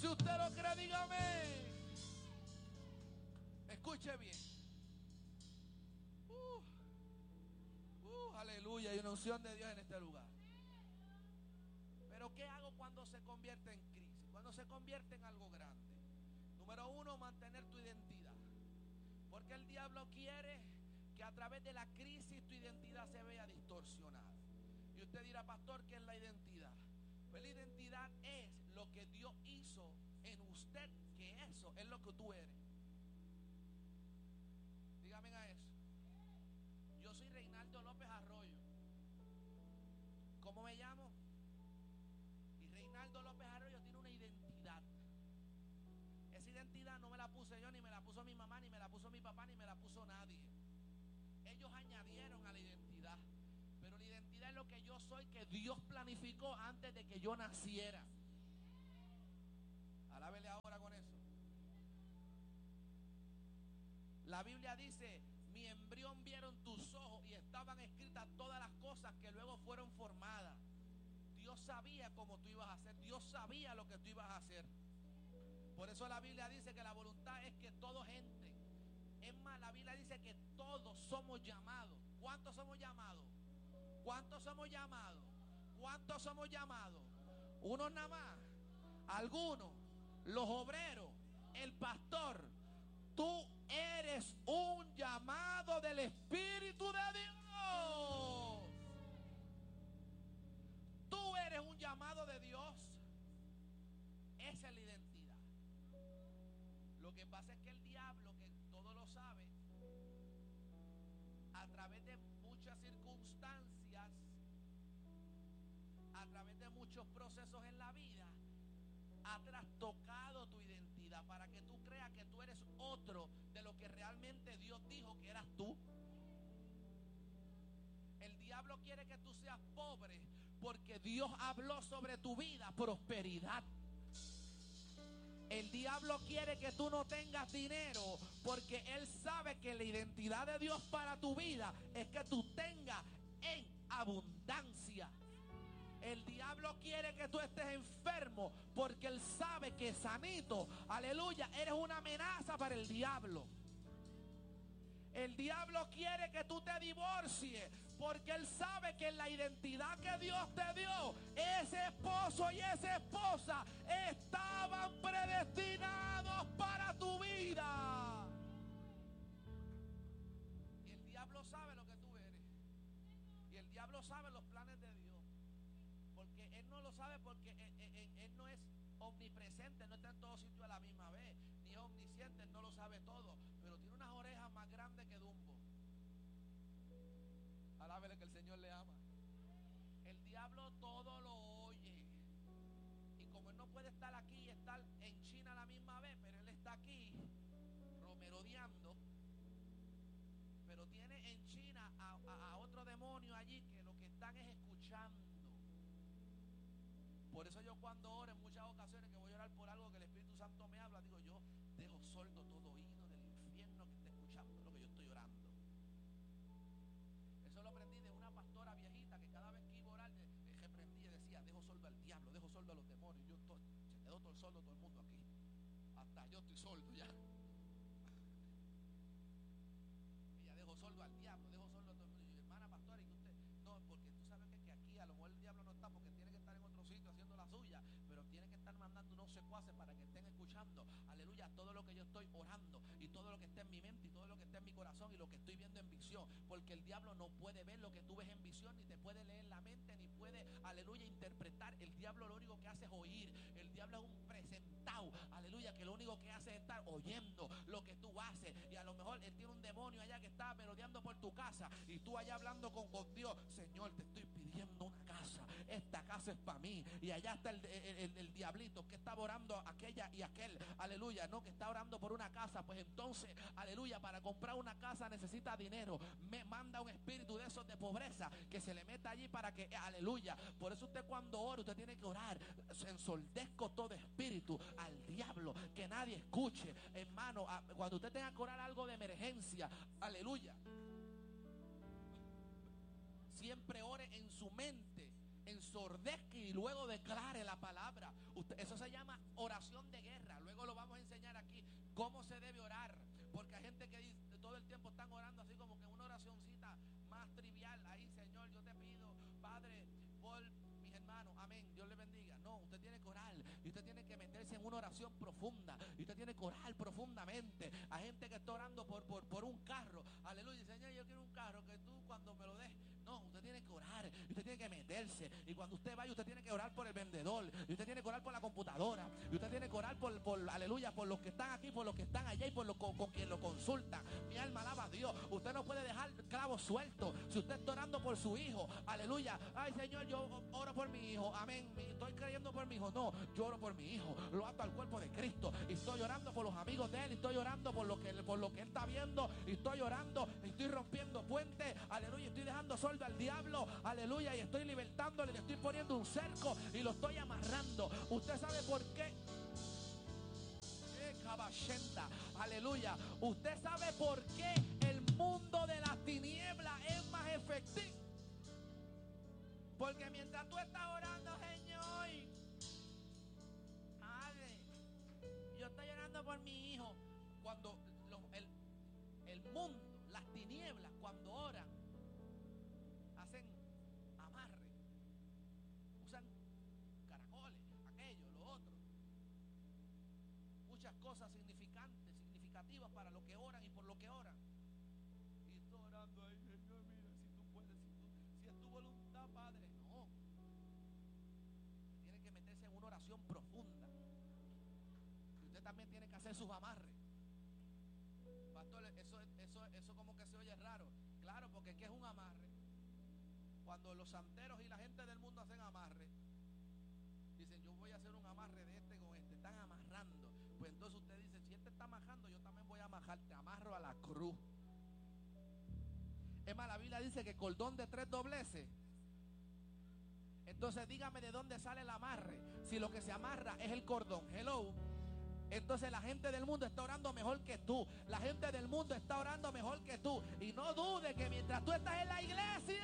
Si usted lo cree, dígame. Escuche bien. Aleluya, hay una unción de Dios en este lugar. Pero ¿qué hago cuando se convierte en crisis? Cuando se convierte en algo grande. Número uno, mantener tu identidad. Porque el diablo quiere que a través de la crisis tu identidad se vea distorsionada. Y usted dirá, pastor, ¿qué es la identidad? Pues la identidad es lo que Dios hizo en usted, que eso es lo que tú eres. Dígame a eso. Yo soy Reinaldo López Arroyo. ¿Cómo me llamo? Y Reinaldo López Arroyo tiene una identidad. Esa identidad no me la puse yo, ni me la puso mi mamá, ni me la puso mi papá, ni me la puso nadie. Ellos añadieron a la identidad. Pero la identidad es lo que yo soy, que Dios planificó antes de que yo naciera. Alábele ahora con eso. La Biblia dice: mi embrión vieron tus ojos y estaban escritas todas las cosas que luego fueron formadas. Dios sabía cómo tú ibas a hacer. Dios sabía lo que tú ibas a hacer. Por eso la Biblia dice que la voluntad es que todos entren. Es más, la Biblia dice que todos somos llamados. ¿Cuántos somos llamados? ¿Cuántos somos llamados? ¿Cuántos somos llamados? Unos nada más. Algunos. Los obreros. El pastor. Tú eres un llamado del Espíritu de Dios. Tú eres un llamado de Dios. Esa es la identidad. Lo que pasa es que el diablo, que todo lo sabe, a través de muchas circunstancias, a través de muchos procesos en la vida, ha trastocado tu identidad para que tú creas que tú eres otro de lo que realmente Dios dijo que eras tú. El diablo quiere que tú seas pobre porque Dios habló sobre tu vida prosperidad. El diablo quiere que tú no tengas dinero porque él sabe que la identidad de Dios para tu vida es que tú tengas en abundancia. El diablo quiere que tú estés enfermo porque él sabe que sanito, aleluya, eres una amenaza para el diablo. El diablo quiere que tú te divorcies porque él sabe que en la identidad que Dios te dio, ese esposo y esa esposa estaban predestinados para tu vida. Y el diablo sabe lo que tú eres. Y el diablo sabe los planes de Dios. Porque él no lo sabe porque él no es omnipresente, no está en todo sitio a la misma vez, ni es omnisciente, él no lo sabe todo, pero tiene unas orejas más grandes que Dumbo. Alábele que el Señor le ama. El diablo todo lo oye. Y como él no puede estar aquí y estar en China a la misma vez, pero él está aquí merodeando, pero tiene en China a otro demonio allí que lo que están es escuchando. Por eso yo cuando oro en muchas ocasiones que voy a orar por algo que el Espíritu Santo me habla, digo yo, dejo sordo todo oído del infierno que está escuchando lo que yo estoy orando. Eso lo aprendí de una pastora viejita que cada vez que iba a orar reprendía y decía, dejo sordo al diablo, dejo sordo a los demonios. Yo se quedó todo el sordo todo el mundo aquí. Hasta yo estoy sordo ya. Ella dejó sordo al diablo, dejó sordo a todo el mundo. Y yo, hermana pastora, ¿y que usted? No, porque tú sabes que aquí a lo mejor el diablo no está porque tiene que estar en otro sitio haciendo la suya, pero tiene que estar mandando unos secuaces para que estén escuchando, aleluya, todo lo que yo estoy orando y todo lo que está en mi mente y todo lo que está en mi corazón y lo que estoy viendo en visión, porque el diablo no puede ver lo que tú ves en visión, ni te puede leer la mente, ni puede, aleluya, interpretar. El diablo lo único que hace es oír. El diablo es un presentado, aleluya, que lo único que hace es estar oyendo lo que tú haces. Y a lo mejor él tiene un demonio allá que está merodeando por tu casa y tú allá hablando con Dios, Señor, te estoy pidiendo una casa, esta casa es para mí. Y allá está el diablito que estaba orando aquella y aquel, aleluya, no, que está orando por una casa. Pues entonces, aleluya, para comprar una casa necesita dinero. Me manda un espíritu de esos de pobreza que se le meta allí para que, aleluya. Por eso usted cuando ora, usted tiene que orar, ensordezco todo espíritu al diablo, que nadie escuche, hermano. Cuando usted tenga que orar algo de emergencia, aleluya, siempre ore en su mente, ensordezca y luego declare la palabra. Eso se llama oración de cómo se debe orar. Porque hay gente que dice, todo el tiempo están orando así como que una oracioncita más trivial. Ahí, Señor, yo te pido, Padre, por mis hermanos, amén, Dios les bendiga. No, usted tiene que orar y usted tiene que meterse en una oración profunda y usted tiene que orar profundamente. Hay gente que está orando por un carro, aleluya, Señor, yo quiero un carro que tú cuando me lo des. No, usted tiene que orar y usted tiene que meterse, y cuando usted vaya usted tiene que orar por el vendedor, y usted tiene que orar por la computadora, y usted tiene que orar por aleluya, por los que están aquí, por los que están allá y por los con quien lo consulta. Mi alma alaba a Dios. Usted no puede dejar clavos sueltos. Si usted está orando por su hijo, aleluya, ay Señor, yo oro por mi hijo, amén, estoy creyendo por mi hijo. No, yo oro por mi hijo, lo ato al cuerpo de Cristo, y estoy orando por los amigos de él, y estoy orando por lo que él está viendo, y estoy orando, y estoy rompiendo puentes, aleluya, estoy dejando sordo al diablo, aleluya, y estoy libertándole, le estoy poniendo un cerco y lo estoy amarrando. ¿Usted sabe por qué? Aleluya. ¿Usted sabe por qué el mundo de las tinieblas es más efectivo? Porque mientras tú estás orando, Señor, Padre, yo estoy orando por mi hijo. Cuando el mundo, las tinieblas, cuando oran, hacen amarre, usan caracoles, aquello, lo otro, muchas cosas significativas para lo que oran y por lo que oran. Y estoy orando ahí, Señor, mira, si tú puedes, si es tu voluntad, Padre. No, tiene que meterse en una oración profunda, y usted también tiene que hacer sus amarres. Pastor, eso como que se oye raro. Claro, porque ¿qué es un amarre? Cuando los santeros y la gente del mundo hacen amarre, dicen, yo voy a hacer un amarre de este con este, están amarrando. Pues entonces usted dice, si él te está amarrando, yo también voy a amarrar, te amarro a la cruz. Es más, la Biblia dice que cordón de 3 dobleces. Entonces dígame de dónde sale el amarre, si lo que se amarra es el cordón. Hello. Entonces la gente del mundo está orando mejor que tú. La gente del mundo está orando mejor que tú. Y no dude que mientras tú estás en la iglesia,